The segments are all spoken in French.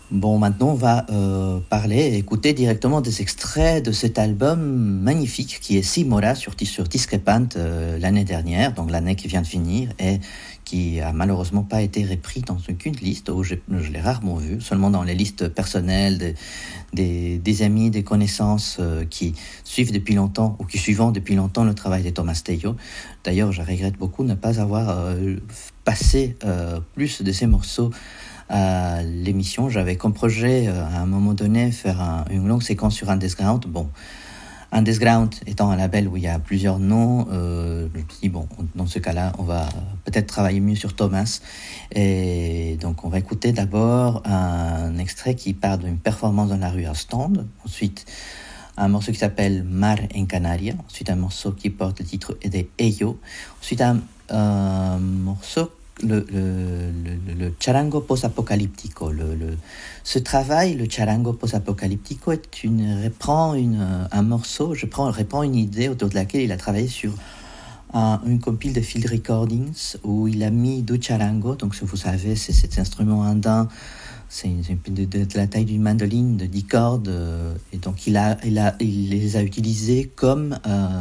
Bon, maintenant, on va parler et écouter directement des extraits de cet album magnifique qui est Simora sur Discrepant l'année dernière, donc l'année qui vient de finir, et qui a malheureusement pas été repris dans aucune liste, où je l'ai rarement vu, seulement dans les listes personnelles des amis, des connaissances qui suivent depuis longtemps ou qui suivent depuis longtemps le travail de Thomas Tejo. D'ailleurs, je regrette beaucoup de ne pas avoir passé plus de ces morceaux à l'émission. J'avais comme projet à un moment donné faire une longue séquence sur Underground. Bon, Underground étant un label où il y a plusieurs noms, je me suis dit, bon, dans ce cas-là, on va peut-être travailler mieux sur Thomas. Et donc, on va écouter d'abord un extrait qui parle d'une performance dans la rue à Stand. Ensuite, un morceau qui s'appelle Mar en Canaria. Ensuite, un morceau qui porte le titre de Eyo. Ensuite, un morceau le charango post-apocalyptico. Ce travail, le charango post-apocalyptico, reprend un morceau, reprend une idée autour de laquelle il a travaillé sur une compile de field recordings où il a mis du charango. Donc, vous savez, c'est cet instrument andin. C'est de la taille d'une mandoline de 10 cordes, et donc il les a utilisés comme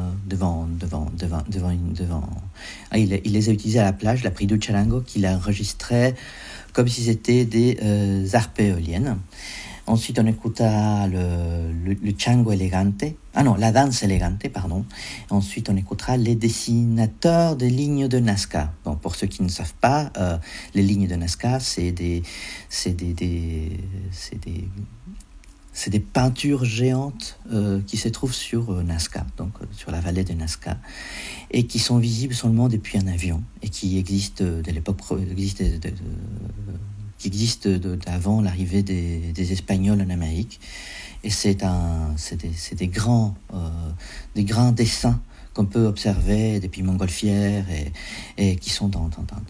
il les a utilisés à la plage. Il a pris du charango qu'il a enregistré comme si c'était des harpes éoliennes. Ensuite, on écoutera le chango elegante. Ah non, la danse elegante, pardon. Ensuite, on écoutera les dessinateurs des lignes de Nazca. Bon, pour ceux qui ne savent pas, les lignes de Nazca, c'est des peintures géantes qui se trouvent sur Nazca, donc sur la vallée de Nazca, et qui sont visibles seulement depuis un avion, et qui existent de l'époque, qui existe d'avant l'arrivée des Espagnols en Amérique. Et c'est des grands dessins qu'on peut observer depuis Montgolfière et qui sont